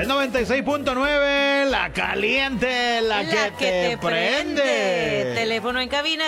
Es 96.9, la caliente, la que te prende. Teléfono en cabina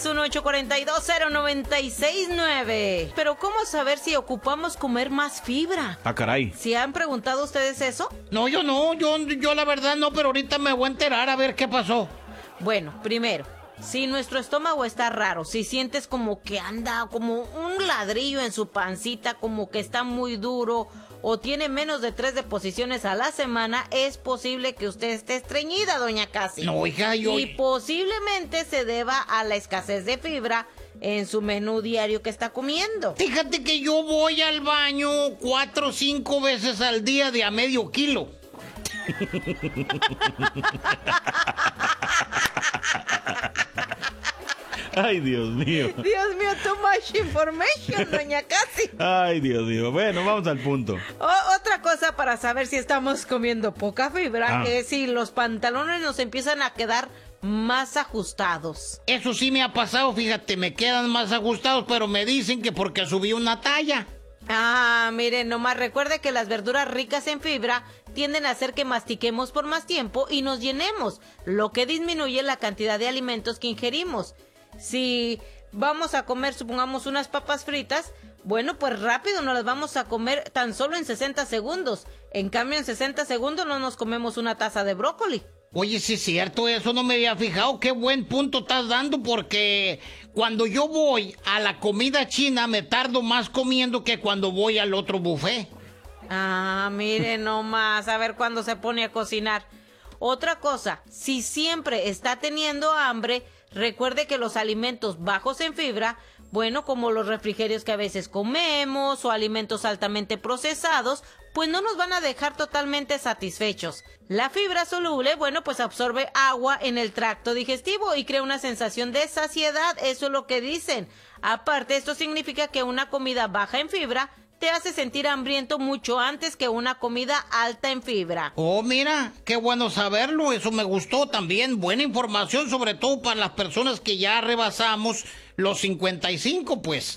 661-842-0969. Pero ¿cómo saber si ocupamos comer más fibra? Ah, caray. ¿Si han preguntado ustedes eso? No, yo la verdad no, pero ahorita me voy a enterar a ver qué pasó. Bueno, primero, si nuestro estómago está raro, si sientes como que anda como un ladrillo en su pancita, como que está muy duro o tiene menos de 3 deposiciones a la semana, es posible que usted esté estreñida, doña Casi. No, hija, Y posiblemente se deba a la escasez de fibra en su menú diario que está comiendo. Fíjate que yo voy al baño 4 o 5 veces al día de a medio kilo. Ay, Dios mío. Dios mío, too much information, doña Casi. Ay, Dios mío. Bueno, vamos al punto. Otra cosa para saber si estamos comiendo poca fibra es si los pantalones nos empiezan a quedar más ajustados. Eso sí me ha pasado, fíjate, me quedan más ajustados, pero me dicen que porque subí una talla. Miren, nomás recuerde que las verduras ricas en fibra tienden a hacer que mastiquemos por más tiempo y nos llenemos, lo que disminuye la cantidad de alimentos que ingerimos. Si vamos a comer, supongamos, unas papas fritas, bueno, pues rápido nos las vamos a comer tan solo en 60 segundos. En cambio, en 60 segundos no nos comemos una taza de brócoli. Oye, sí es cierto, eso no me había fijado. Qué buen punto estás dando, porque cuando yo voy a la comida china me tardo más comiendo que cuando voy al otro buffet. Miren nomás, a ver cuándo se pone a cocinar. Otra cosa, si siempre está teniendo hambre, recuerde que los alimentos bajos en fibra, bueno, como los refrigerios que a veces comemos o alimentos altamente procesados, pues no nos van a dejar totalmente satisfechos. La fibra soluble, bueno, pues absorbe agua en el tracto digestivo y crea una sensación de saciedad, eso es lo que dicen. Aparte, esto significa que una comida baja en fibra te hace sentir hambriento mucho antes que una comida alta en fibra. Oh, mira, qué bueno saberlo, eso me gustó también. Buena información, sobre todo para las personas que ya rebasamos los 55, pues.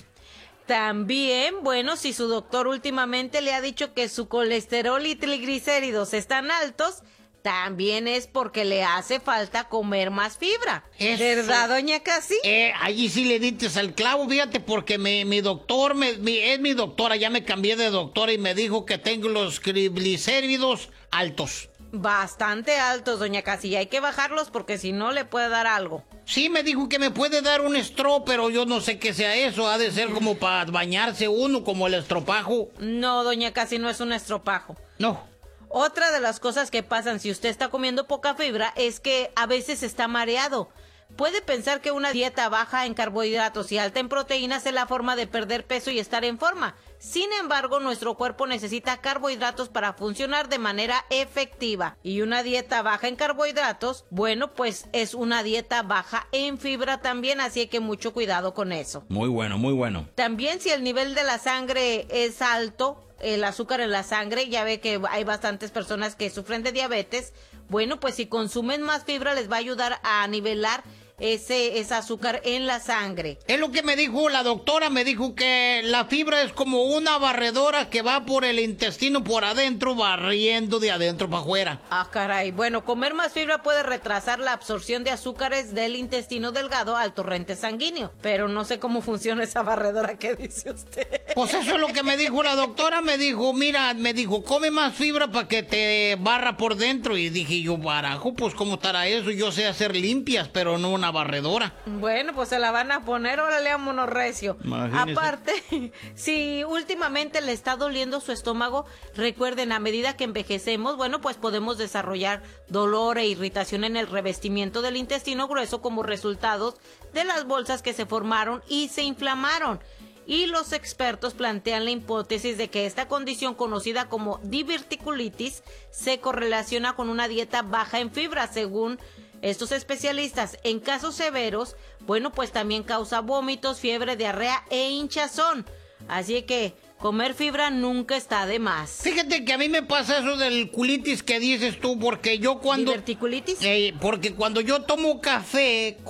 También, bueno, si su doctor últimamente le ha dicho que su colesterol y triglicéridos están altos, también es porque le hace falta comer más fibra. Eso. ¿Verdad, doña Casi? Allí sí le dices al clavo, fíjate, porque mi doctor, es mi doctora, ya me cambié de doctora y me dijo que tengo los triglicéridos altos. Bastante altos, doña Casi, y hay que bajarlos porque si no le puede dar algo. Sí, me dijo que me puede dar un estro, pero yo no sé qué sea eso. Ha de ser como para bañarse uno, como el estropajo. No, doña Casi, no es un estropajo. No. Otra de las cosas que pasan si usted está comiendo poca fibra es que a veces está mareado. Puede pensar que una dieta baja en carbohidratos y alta en proteínas es la forma de perder peso y estar en forma. Sin embargo, nuestro cuerpo necesita carbohidratos para funcionar de manera efectiva. Y una dieta baja en carbohidratos, bueno, pues es una dieta baja en fibra también, así que mucho cuidado con eso. Muy bueno, muy bueno. También si el nivel de la sangre es alto, el azúcar en la sangre, ya ve que hay bastantes personas que sufren de diabetes, bueno, pues si consumen más fibra les va a ayudar a nivelar ese azúcar en la sangre. Es lo que me dijo la doctora, me dijo que la fibra es como una barredora que va por el intestino por adentro, barriendo de adentro para afuera. Caray, bueno, comer más fibra puede retrasar la absorción de azúcares del intestino delgado al torrente sanguíneo, pero no sé cómo funciona esa barredora que dice usted. Pues eso es lo que me dijo la doctora, me dijo, come más fibra para que te barra por dentro, y dije yo, barajo, pues cómo estará eso, yo sé hacer limpias, pero no una barredora. Bueno, pues se la van a poner, órale, vámonos recio. Imagínese. Aparte, si últimamente le está doliendo su estómago, recuerden, a medida que envejecemos, bueno, pues podemos desarrollar dolor e irritación en el revestimiento del intestino grueso como resultados de las bolsas que se formaron y se inflamaron. Y los expertos plantean la hipótesis de que esta condición, conocida como diverticulitis, se correlaciona con una dieta baja en fibra, según estos especialistas. En casos severos, bueno, pues también causa vómitos, fiebre, diarrea e hinchazón. Así que comer fibra nunca está de más. Fíjate que a mí me pasa eso del culitis que dices tú, porque yo cuando... ¿Diverticulitis? Porque cuando yo tomo café